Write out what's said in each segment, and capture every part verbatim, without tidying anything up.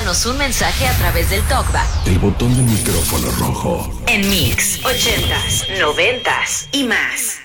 Mándanos un mensaje a través del TalkBack. El botón del micrófono rojo. En Mix, ochentas, noventas y más.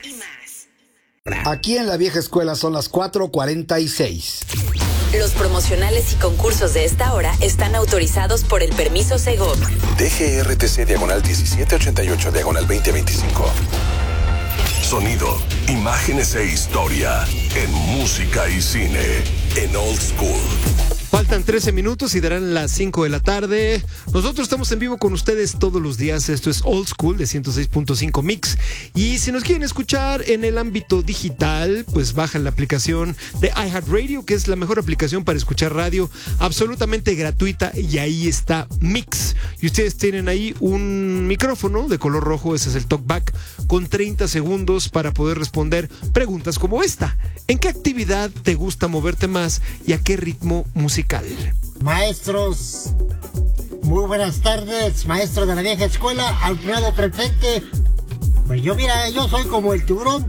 Aquí en la vieja escuela son las cuatro cuarenta y seis. Los promocionales y concursos de esta hora están autorizados por el permiso Segov. D G R T C diagonal diecisiete ochenta y ocho diagonal veinte veinticinco. Sonido, imágenes e historia en música y cine en Old School. Faltan trece minutos y darán las cinco de la tarde. Nosotros estamos en vivo con ustedes todos los días. Esto es Old School de ciento seis punto cinco Mix. Y si nos quieren escuchar en el ámbito digital, pues bajan la aplicación de iHeartRadio, que es la mejor aplicación para escuchar radio, absolutamente gratuita. Y ahí está Mix. Y ustedes tienen ahí un micrófono de color rojo, ese es el TalkBack, con treinta segundos para poder responder preguntas como esta. ¿En qué actividad te gusta moverte más y a qué ritmo musical? Maestros, muy buenas tardes, maestro de la vieja escuela, alumnado presente. Pues yo, mira, yo soy como el tiburón.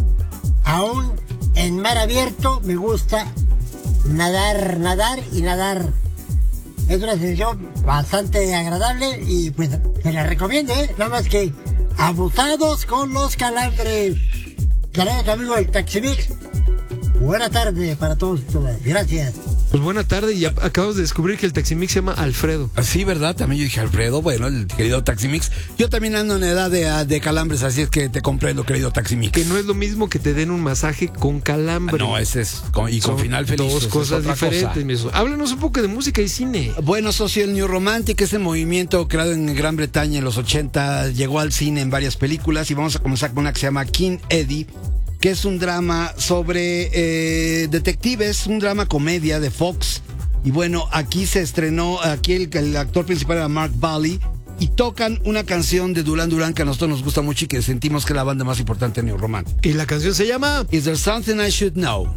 Aún en mar abierto me gusta nadar, nadar y nadar. Es una sensación bastante agradable y pues se la recomiendo, ¿eh? Nada más que abusados con los calambres. Saludos, amigo del Taximix. Buena tarde para todos y todas. Gracias. Pues buena tarde, y acabamos de descubrir que el Taximix se llama Alfredo. Sí, ¿verdad? También yo dije Alfredo, bueno, el querido Taximix. Yo también ando en edad de, de calambres, así es que te comprendo, querido Taximix. Que no es lo mismo que te den un masaje con calambre. No, ese es, con, y con Son final feliz. Dos cosas diferentes. Cosa. Háblanos un poco de música y cine. Bueno, socio, el New Romantic, ese movimiento creado en Gran Bretaña en los ochenta, llegó al cine en varias películas y vamos a comenzar con una que se llama King Eddie, que es un drama sobre eh, detectives, un drama comedia de Fox. Y bueno, aquí se estrenó, aquí el, el actor principal era Mark Bally, y tocan una canción de Duran Duran que a nosotros nos gusta mucho y que sentimos que es la banda más importante de New Romantic. Y la canción se llama Is There Something I Should Know?